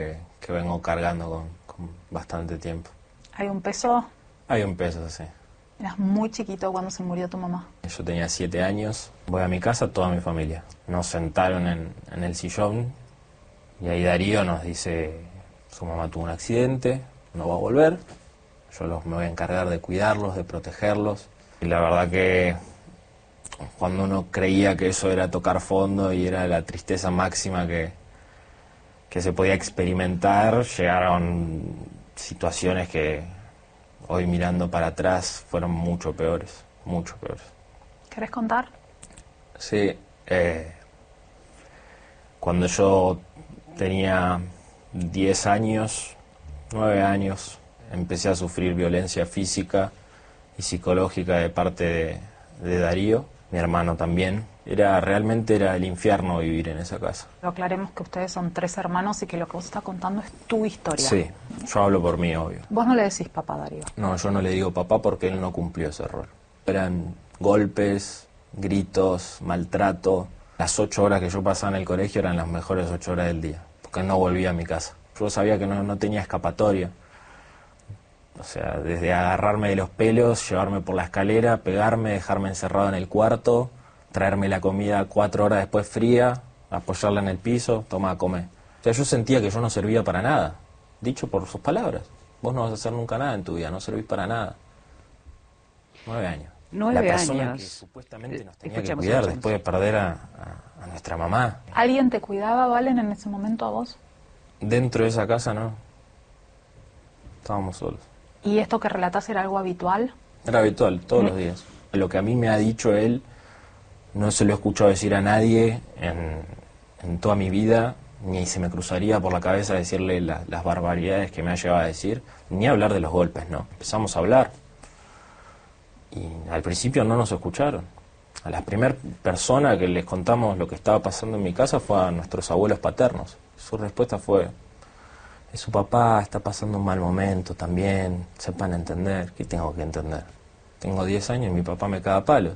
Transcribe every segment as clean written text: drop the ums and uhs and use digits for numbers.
que vengo cargando con bastante tiempo. ¿Hay un peso? Hay un peso, sí. Eras muy chiquito cuando se murió tu mamá. Yo tenía 7 años, voy a mi casa, toda mi familia. Nos sentaron en el sillón y ahí Darío nos dice, su mamá tuvo un accidente, no va a volver, me voy a encargar de cuidarlos, de protegerlos. Y la verdad que cuando uno creía que eso era tocar fondo y era la tristeza máxima que se podía experimentar, llegaron situaciones que hoy mirando para atrás fueron mucho peores, mucho peores. ¿Querés contar? Sí, cuando yo tenía 10 años, 9 años, empecé a sufrir violencia física y psicológica de parte de Darío, mi hermano también. Realmente era el infierno vivir en esa casa. Aclaremos que ustedes son 3 hermanos y que lo que vos estás contando es tu historia. Sí, yo hablo por mí, obvio. Vos no le decís papá, Darío. No, yo no le digo papá porque él no cumplió ese rol. Eran golpes, gritos, maltrato. Las 8 horas que yo pasaba en el colegio eran las mejores 8 horas del día, porque no volvía a mi casa. Yo sabía que no tenía escapatoria. O sea, desde agarrarme de los pelos, llevarme por la escalera, pegarme, dejarme encerrado en el cuarto, traerme la comida 4 horas después fría, apoyarla en el piso, toma a comer. O sea, yo sentía que yo no servía para nada, dicho por sus palabras. Vos no vas a hacer nunca nada en tu vida, no servís para nada. 9 años. 9 la persona años. que supuestamente nos tenía que cuidar después de perder a nuestra mamá. ¿Alguien te cuidaba, Valen, en ese momento a vos? Dentro de esa casa no. Estábamos solos. ¿Y esto que relatás era algo habitual? Era habitual, todos los días. Lo que a mí me ha dicho él, no se lo he escuchado decir a nadie en toda mi vida, ni se me cruzaría por la cabeza decirle las barbaridades que me ha llevado a decir, ni hablar de los golpes, no. Empezamos a hablar y al principio no nos escucharon. A la primera persona que les contamos lo que estaba pasando en mi casa fue a nuestros abuelos paternos. Su respuesta fue: su papá está pasando un mal momento también, sepan entender. ¿Qué tengo que entender? Tengo 10 años y mi papá me caga a palo.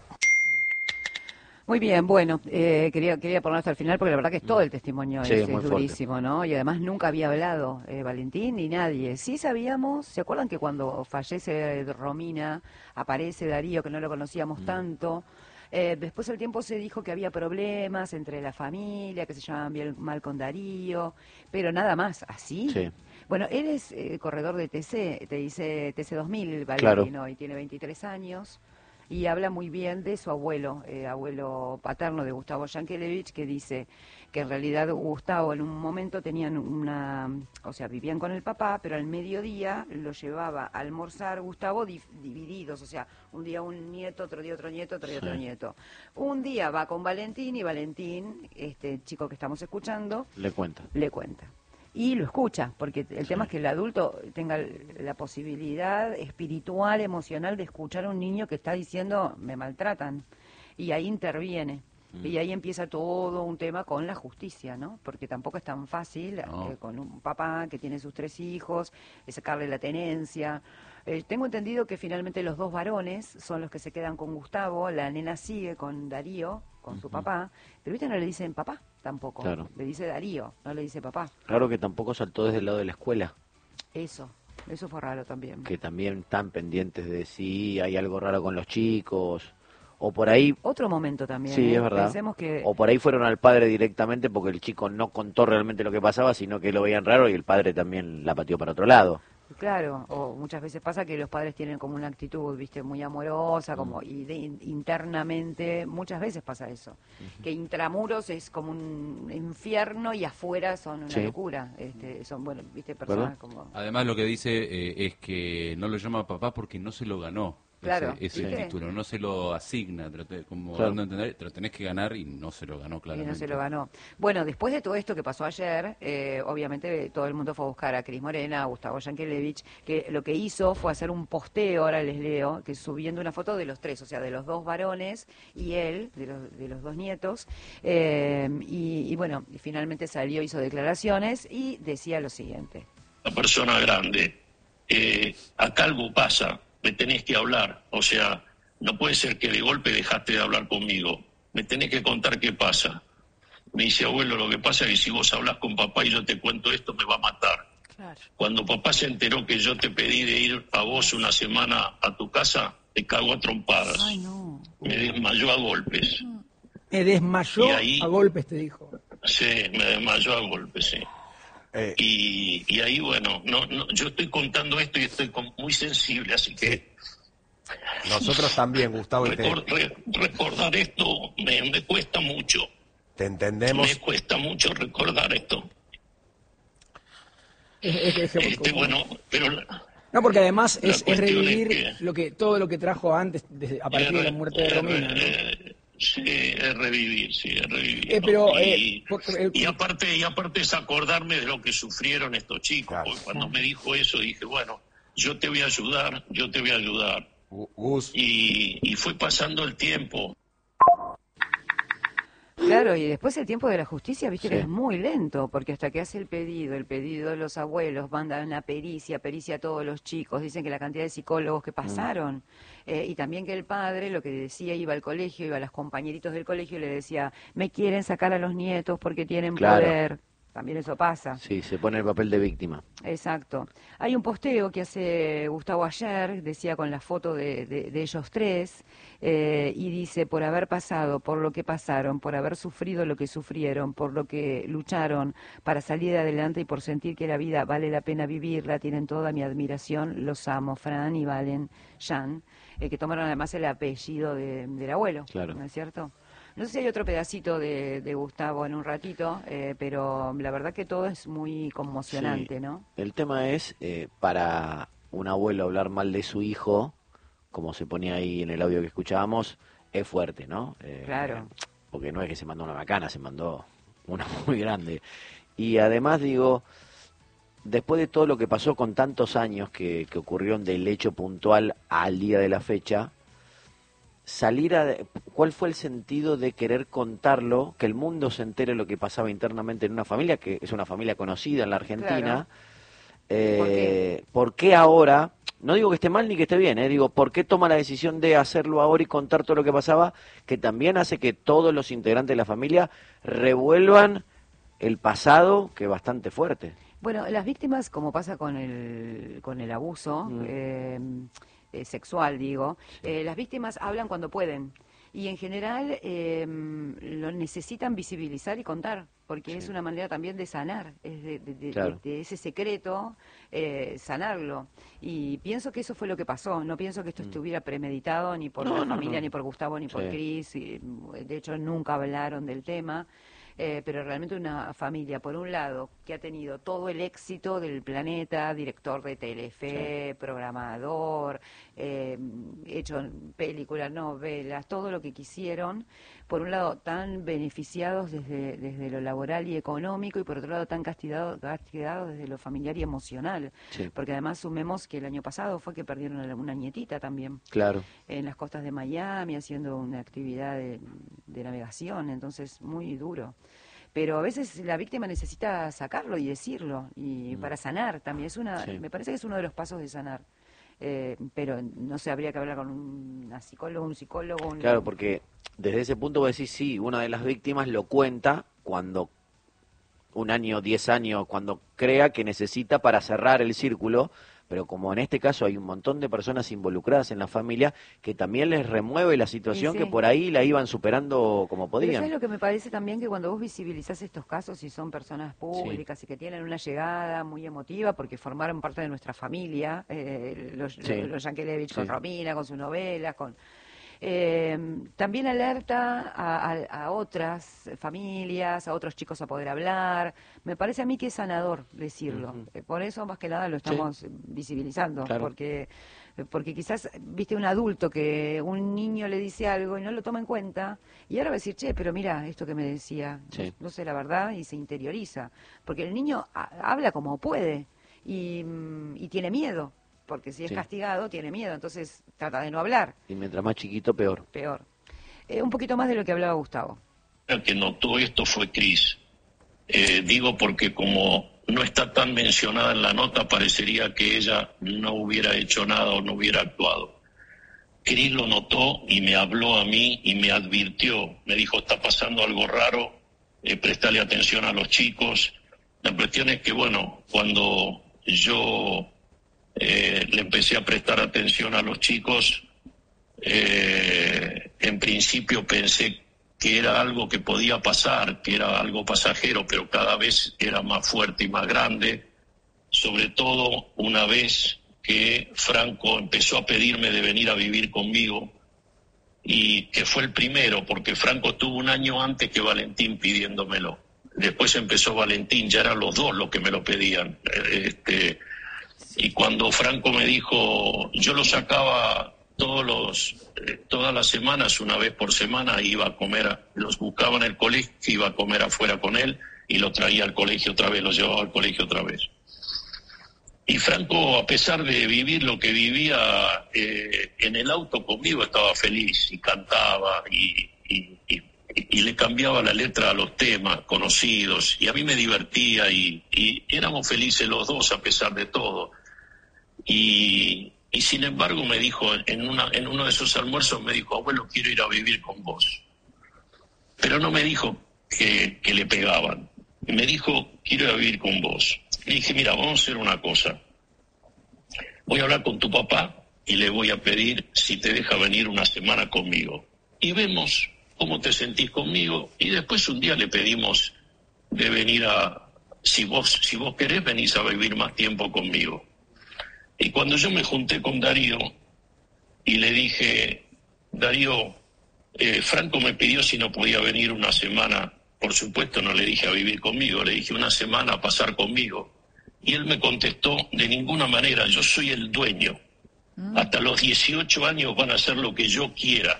Muy bien, bueno, quería poner hasta el final porque la verdad que es todo el testimonio Sí, es muy durísimo, ¿no? Y además nunca había hablado Valentín ni nadie. Sí sabíamos, ¿se acuerdan que cuando fallece Romina aparece Darío, que no lo conocíamos tanto? Después del tiempo se dijo que había problemas entre la familia, que se llevaban bien mal con Darío, pero nada más, ¿así? Sí. Bueno, él es corredor de TC, te dice TC 2000, Claro. Valentín, hoy tiene 23 años. Y habla muy bien de su abuelo, abuelo paterno de Gustavo Yankelevich, que dice que en realidad Gustavo en un momento tenían vivían con el papá, pero al mediodía lo llevaba a almorzar Gustavo divididos, o sea, un día un nieto, otro día otro nieto, otro día otro nieto. Un día va con Valentín y Valentín, este chico que estamos escuchando, Le cuenta. Y lo escucha, porque el tema es que el adulto tenga la posibilidad espiritual, emocional de escuchar a un niño que está diciendo me maltratan, y ahí interviene. Y ahí empieza todo un tema con la justicia, ¿no? Porque tampoco es tan fácil con un papá que tiene sus 3 hijos, sacarle la tenencia. Tengo entendido que finalmente los 2 varones son los que se quedan con Gustavo, la nena sigue con Darío, con su papá, pero viste no le dicen papá tampoco, Claro. le dice Darío, no le dice papá. Claro que tampoco saltó desde el lado de la escuela, Eso fue raro también. que también están pendientes de si hay algo raro con los chicos, o por ahí... Otro momento también, Sí, es verdad. Pensemos que... O por ahí fueron al padre directamente porque el chico no contó realmente lo que pasaba, sino que lo veían raro y el padre también la pateó para otro lado. Claro, o muchas veces pasa que los padres tienen como una actitud, viste, muy amorosa, como internamente, muchas veces pasa eso, que intramuros es como un infierno y afuera son una locura, son, bueno, viste, personas como... Además lo que dice es que no lo llama papá porque no se lo ganó. Claro, ese título, no se lo asigna, como dando a entender, te lo tenés que ganar y no se lo ganó claramente. Y no se lo ganó. Bueno, después de todo esto que pasó ayer, obviamente todo el mundo fue a buscar a Cris Morena, a Gustavo Yankelevich, que lo que hizo fue hacer un posteo, ahora les leo, que subiendo una foto de los 3, o sea, de los 2 varones y él, de los 2 nietos, y bueno, finalmente salió, hizo declaraciones y decía lo siguiente. La persona grande, acá algo pasa. Me tenés que hablar, o sea, no puede ser que de golpe dejaste de hablar conmigo, me tenés que contar qué pasa. Me dice, abuelo, lo que pasa es que si vos hablas con papá y yo te cuento esto, me va a matar. Claro. Cuando papá se enteró que yo te pedí de ir a vos una semana a tu casa, te cagó a trompadas. Ay, no. Me desmayó a golpes. Me desmayó Y ahí- a golpes, te dijo. Sí, me desmayó a golpes, sí. Y ahí, bueno, yo estoy contando esto y estoy muy sensible, así que Nosotros también, Gustavo, y recordar esto me cuesta mucho. te entendemos. Me cuesta mucho recordar esto. Bueno, pero No, porque además la es cuestión revivir es que- todo lo que trajo antes, a partir de la muerte de Romina, ¿no? Sí, es revivir, sí, es revivir. Pero, ¿no? Y aparte es acordarme de lo que sufrieron estos chicos. Claro. Porque cuando me dijo eso dije, bueno, yo te voy a ayudar, yo te voy a ayudar. Gus, Y fue pasando el tiempo. Claro, y después el tiempo de la justicia, viste Sí. que es muy lento, porque hasta que hace el pedido de los abuelos, mandan una pericia a todos los chicos, dicen que la cantidad de psicólogos que pasaron, y también que el padre, lo que decía, iba al colegio, iba a los compañeritos del colegio y le decía, me quieren sacar a los nietos porque tienen Claro. poder. También eso pasa. Sí, se pone el papel de víctima. Exacto. Hay un posteo que hace Gustavo ayer, decía con la foto de ellos tres, y dice, por haber pasado, por lo que pasaron, por haber sufrido lo que sufrieron, por lo que lucharon para salir adelante y por sentir que la vida vale la pena vivirla, tienen toda mi admiración, los amo, Fran y Valen, Jan, que tomaron además el apellido del abuelo, Claro. ¿no es cierto? No sé si hay otro pedacito de Gustavo en un ratito, pero la verdad que todo es muy conmocionante, Sí. ¿no? El tema es, para un abuelo hablar mal de su hijo, como se ponía ahí en el audio que escuchábamos, es fuerte, ¿no? Claro. Porque no es que se mandó una macana, se mandó una muy grande. Y además digo, después de todo lo que pasó con tantos años que ocurrieron del hecho puntual al día de la fecha, ¿cuál fue el sentido de querer contarlo, que el mundo se entere lo que pasaba internamente en una familia, que es una familia conocida en la Argentina? ¿Por qué ahora? No digo que esté mal ni que esté bien, digo, ¿por qué toma la decisión de hacerlo ahora y contar todo lo que pasaba? Que también hace que todos los integrantes de la familia revuelvan el pasado, que es bastante fuerte. Bueno, las víctimas, como pasa con el abuso sexual, digo, las víctimas hablan cuando pueden. Y en general lo necesitan visibilizar y contar, porque es una manera también de sanar, es Claro. de ese secreto, sanarlo. Y pienso que eso fue lo que pasó, no pienso que esto estuviera premeditado ni por la familia, ni por Gustavo, ni por Sí. Cris, y, de hecho nunca hablaron del tema. Pero realmente una familia, por un lado, que ha tenido todo el éxito del planeta, director de Telefe, programador, hecho películas, novelas, todo lo que quisieron, por un lado tan beneficiados desde lo laboral y económico, y por otro lado tan castigados desde lo familiar y emocional, Sí. porque además sumemos que el año pasado fue que perdieron a una nietita también Claro. en las costas de Miami haciendo una actividad de navegación, entonces muy duro. Pero a veces la víctima necesita sacarlo y decirlo, y para sanar también. Sí. Me parece que es uno de los pasos de sanar. Pero no sé, habría que hablar con una psicólogo, un psicólogo. Claro, porque desde ese punto vos decís, sí, una de las víctimas lo cuenta cuando 1 año, 10 años, cuando crea que necesita para cerrar el círculo, pero como en este caso hay un montón de personas involucradas en la familia, que también les remueve la situación, Sí. que por ahí la iban superando como Pero ¿sabes podían. lo que me parece también? Que cuando vos visibilizás estos casos y son personas públicas y que tienen una llegada muy emotiva porque formaron parte de nuestra familia, los Yankelevich con Sí. Romina, con sus novelas, también alerta a otras familias, a otros chicos a poder hablar. Me parece a mí que es sanador decirlo. Por eso más que nada lo estamos visibilizando, Claro. porque quizás, viste, un adulto que un niño le dice algo y no lo toma en cuenta, y ahora va a decir, che, pero mira esto que me decía, Sí. no sé la verdad, y se interioriza. Porque el niño habla como puede y tiene miedo, porque si es Sí. castigado tiene miedo, entonces trata de no hablar, Y mientras más chiquito, peor. peor. Un poquito más de lo que hablaba Gustavo. El que notó esto fue Cris. Digo porque como no está tan mencionada en la nota, parecería que ella no hubiera hecho nada o no hubiera actuado. Cris lo notó y me habló a mí y me advirtió. Me dijo, está pasando algo raro, prestarle atención a los chicos. La cuestión es que, bueno, cuando yo le empecé a prestar atención a los chicos, en principio pensé que era algo que podía pasar, que era algo pasajero, pero cada vez era más fuerte y más grande, sobre todo una vez que Franco empezó a pedirme de venir a vivir conmigo, y que fue el primero, porque Franco estuvo un año antes que Valentín pidiéndomelo. Después empezó Valentín, ya eran los dos los que me lo pedían. Y cuando Franco me dijo, yo lo sacaba todas las semanas, una vez por semana, iba a comer, los buscaba en el colegio, iba a comer afuera con él y lo traía al colegio otra vez, lo llevaba al colegio otra vez. Y Franco, a pesar de vivir lo que vivía en el auto conmigo, estaba feliz y cantaba y le cambiaba la letra a los temas conocidos, y a mí me divertía y éramos felices los dos a pesar de todo. Y sin embargo me dijo, en uno de esos almuerzos me dijo, abuelo, quiero ir a vivir con vos. Pero no me dijo que le pegaban, me dijo, quiero ir a vivir con vos. Le dije, mira, vamos a hacer una cosa. Voy a hablar con tu papá y le voy a pedir si te deja venir una semana conmigo. Y vemos cómo te sentís conmigo, y después un día le pedimos de venir si vos querés, venís a vivir más tiempo conmigo. Y cuando yo me junté con Darío y le dije, Darío, Franco me pidió si no podía venir una semana. Por supuesto no le dije a vivir conmigo, le dije una semana a pasar conmigo. Y él me contestó, de ninguna manera, yo soy el dueño. Hasta los 18 años van a hacer lo que yo quiera.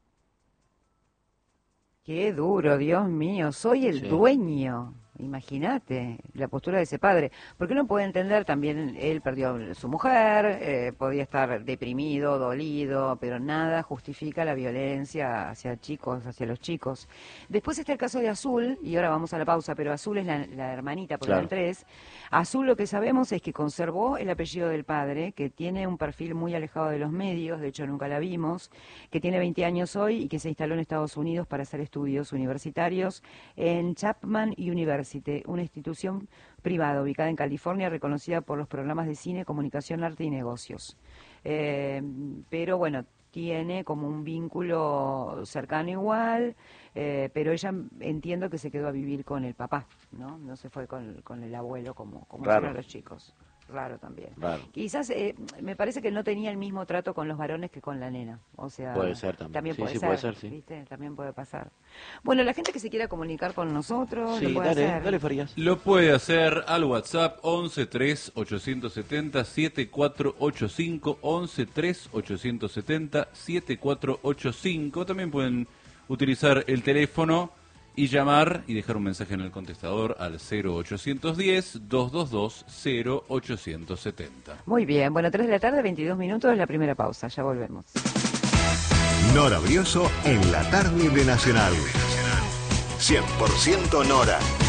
Qué duro, Dios mío, soy el dueño. Imagínate la postura de ese padre, porque uno puede entender también, él perdió a su mujer, podía estar deprimido, dolido, pero nada justifica la violencia hacia los chicos. Después está el caso de Azul, y ahora vamos a la pausa, pero Azul es la hermanita, porque eran tres. Azul, lo que sabemos es que conservó el apellido del padre, que tiene un perfil muy alejado de los medios, de hecho nunca la vimos, que tiene 20 años hoy y que se instaló en Estados Unidos para hacer estudios universitarios en Chapman University, una institución privada ubicada en California, reconocida por los programas de cine, comunicación, arte y negocios. Pero bueno, tiene como un vínculo cercano igual, pero ella entiendo que se quedó a vivir con el papá, ¿no? No se fue con el abuelo como hicieron los chicos. Raro también. Raro. Quizás me parece que no tenía el mismo trato con los varones que con la nena. O sea, puede ser también. Puede ser, sí. ¿Viste? También puede pasar. Bueno, la gente que se quiera comunicar con nosotros, lo puede hacer. Dale, Farías. Lo puede hacer al WhatsApp 113870-7485, 113870-7485. También pueden utilizar el teléfono y llamar y dejar un mensaje en el contestador al 0810-222-0870. Muy bien, bueno, 3 de la tarde, 22 minutos, la primera pausa, ya volvemos. Nora Brioso en la tarde de Nacional. 100% Nora.